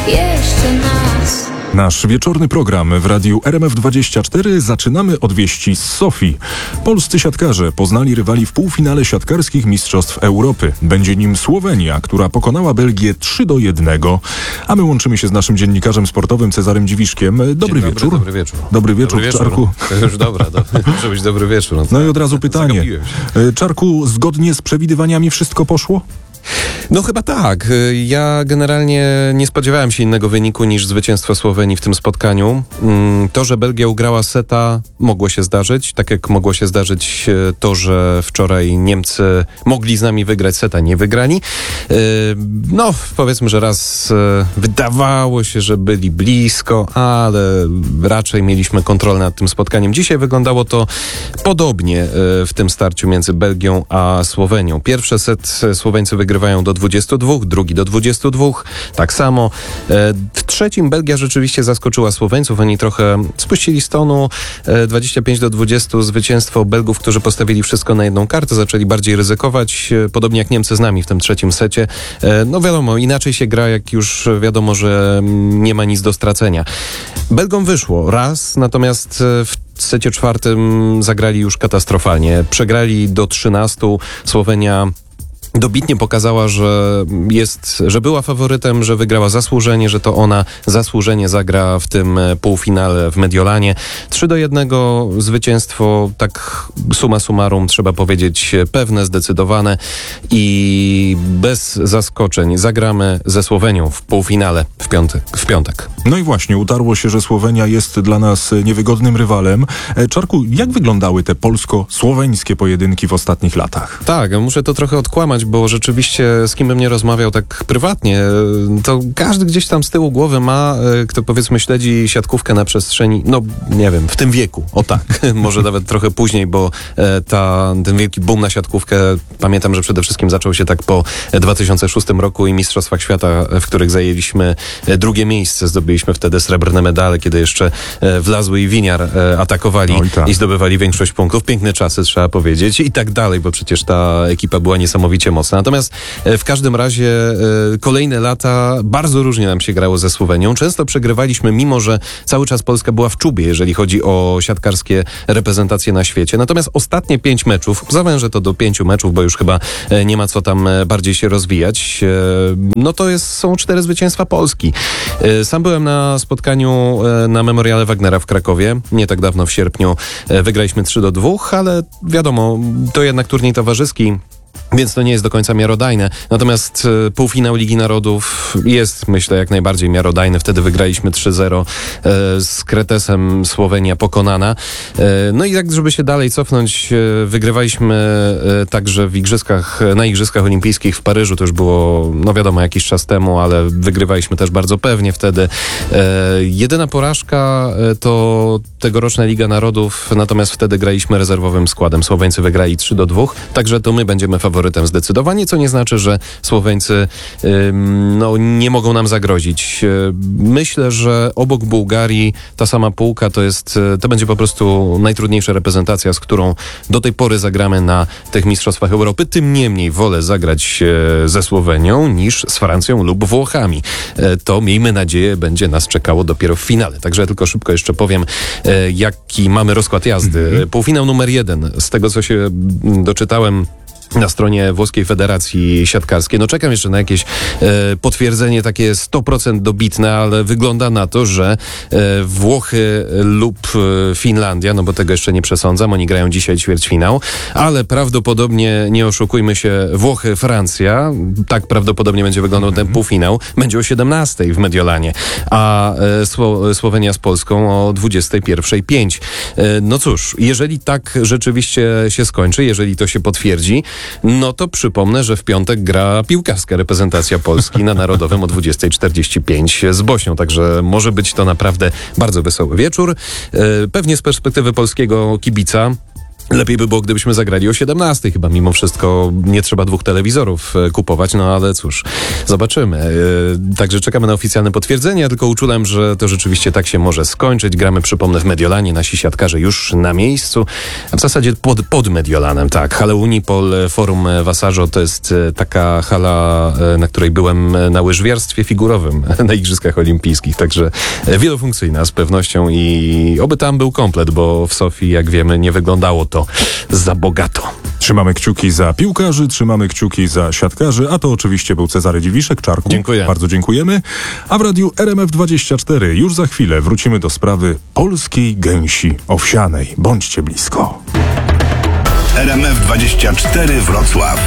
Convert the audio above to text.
jeszcze nas. Nasz wieczorny program w radiu RMF24 zaczynamy od wieści z Sofii. Polscy siatkarze poznali rywali w półfinale siatkarskich Mistrzostw Europy. Będzie nim Słowenia, która pokonała Belgię 3-1. A my łączymy się z naszym dziennikarzem sportowym Cezarym Dziwiszkiem. Dobry wieczór. Dobry wieczór. Dobry wieczór, Czarku. To już dobra, może być dobry wieczór. No i od razu pytanie. Czarku, zgodnie z przewidywaniami wszystko poszło? No chyba tak. Ja generalnie nie spodziewałem się innego wyniku niż zwycięstwo Słowenii w tym spotkaniu. To, że Belgia ugrała seta, mogło się zdarzyć. Tak jak mogło się zdarzyć to, że wczoraj Niemcy mogli z nami wygrać seta, nie wygrali. No, powiedzmy, że raz wydawało się, że byli blisko, ale raczej mieliśmy kontrolę nad tym spotkaniem. Dzisiaj wyglądało to podobnie w tym starciu między Belgią a Słowenią. Pierwszy set Słoweńcy wygrywają do 22, drugi do 22, tak samo. W trzecim Belgia rzeczywiście zaskoczyła Słoweńców, oni trochę spuścili z tonu, 25-20 zwycięstwo Belgów, którzy postawili wszystko na jedną kartę, zaczęli bardziej ryzykować, podobnie jak Niemcy z nami w tym trzecim secie. No wiadomo, inaczej się gra, jak już wiadomo, że nie ma nic do stracenia. Belgom wyszło raz, natomiast w secie czwartym zagrali już katastrofalnie. Przegrali do 13, Słowenia dobitnie pokazała, że była faworytem, że wygrała zasłużenie, że to ona zasłużenie zagra w tym półfinale w Mediolanie. 3-1 zwycięstwo, tak summa summarum trzeba powiedzieć pewne, zdecydowane i bez zaskoczeń zagramy ze Słowenią w półfinale w piątek. No i właśnie, utarło się, że Słowenia jest dla nas niewygodnym rywalem. Czarku, jak wyglądały te polsko-słoweńskie pojedynki w ostatnich latach? Tak, muszę to trochę odkłamać, bo rzeczywiście z kim bym nie rozmawiał tak prywatnie, to każdy gdzieś tam z tyłu głowy ma, kto powiedzmy śledzi siatkówkę na przestrzeni, no nie wiem, w tym wieku, o tak, może nawet trochę później, bo ten wielki boom na siatkówkę, pamiętam, że przede wszystkim zaczął się tak po 2006 roku i Mistrzostwach Świata, w których zajęliśmy drugie miejsce, zdobyliśmy wtedy srebrne medale, kiedy jeszcze Wlazły i Winiar atakowali i zdobywali większość punktów. Piękne czasy, trzeba powiedzieć, i tak dalej, bo przecież ta ekipa była niesamowicie mocna. Natomiast w każdym razie kolejne lata bardzo różnie nam się grało ze Słowenią. Często przegrywaliśmy, mimo że cały czas Polska była w czubie, jeżeli chodzi o siatkarskie reprezentacje na świecie. Natomiast ostatnie 5 meczów, zawężę to do 5 meczów, bo już chyba nie ma co tam bardziej się rozwijać, no to są 4 zwycięstwa Polski. Sam byłem na spotkaniu na Memoriale Wagnera w Krakowie, nie tak dawno w sierpniu. Wygraliśmy 3-2, ale wiadomo, to jednak turniej towarzyski, więc to nie jest do końca miarodajne. Natomiast półfinał Ligi Narodów jest, myślę, jak najbardziej miarodajny. Wtedy wygraliśmy 3-0 z Kretesem, Słowenia pokonana. No i tak, żeby się dalej cofnąć, wygrywaliśmy także na Igrzyskach Olimpijskich w Paryżu. To już było, no wiadomo, jakiś czas temu, ale wygrywaliśmy też bardzo pewnie wtedy. Jedyna porażka to tegoroczna Liga Narodów, natomiast wtedy graliśmy rezerwowym składem. Słoweńcy wygrali 3-2, także to my będziemy faworytem zdecydowanie, co nie znaczy, że Słoweńcy nie mogą nam zagrozić. Myślę, że obok Bułgarii ta sama półka to będzie po prostu najtrudniejsza reprezentacja, z którą do tej pory zagramy na tych Mistrzostwach Europy. Tym niemniej wolę zagrać ze Słowenią niż z Francją lub Włochami. To, miejmy nadzieję, będzie nas czekało dopiero w finale. Także tylko szybko jeszcze powiem, jaki mamy rozkład jazdy. Półfinał numer 1. Z tego, co się doczytałem na stronie Włoskiej Federacji Siatkarskiej. No czekam jeszcze na jakieś potwierdzenie takie 100% dobitne, ale wygląda na to, że Włochy lub Finlandia, no bo tego jeszcze nie przesądzam, oni grają dzisiaj ćwierćfinał, ale prawdopodobnie, nie oszukujmy się, Włochy, Francja, tak prawdopodobnie będzie wyglądał ten półfinał, będzie o 17:00 w Mediolanie, a Słowenia z Polską o 21:05. No cóż, jeżeli tak rzeczywiście się skończy, jeżeli to się potwierdzi, no to przypomnę, że w piątek gra piłkarska reprezentacja Polski na Narodowym o 20:45 z Bośnią, także może być to naprawdę bardzo wesoły wieczór. Pewnie z perspektywy polskiego kibica Lepiej by było, gdybyśmy zagrali o 17. Chyba mimo wszystko nie trzeba 2 telewizorów kupować, no ale cóż, zobaczymy. Także czekamy na oficjalne potwierdzenie, ja tylko uczulam, że to rzeczywiście tak się może skończyć. Gramy, przypomnę, w Mediolanie, nasi siatkarze już na miejscu, a w zasadzie pod Mediolanem, tak. Hala Unipol, Forum Vasajo to jest taka hala, na której byłem na łyżwiarstwie figurowym na Igrzyskach Olimpijskich, także wielofunkcyjna z pewnością i oby tam był komplet, bo w Sofii, jak wiemy, nie wyglądało to za bogato. Trzymamy kciuki za piłkarzy, trzymamy kciuki za siatkarzy, a to oczywiście był Cezary Dziwiszek. Czarku, dziękuję. Bardzo dziękujemy. A w radiu RMF24 już za chwilę wrócimy do sprawy polskiej gęsi owsianej. Bądźcie blisko. RMF24 Wrocław.